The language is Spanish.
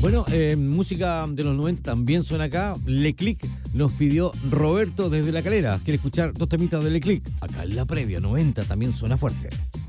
Bueno, música de los 90 también suena acá. Le Click nos pidió Roberto desde La Calera. Quiere escuchar dos temitas de Le Click. Acá en la previa 90 también suena fuerte.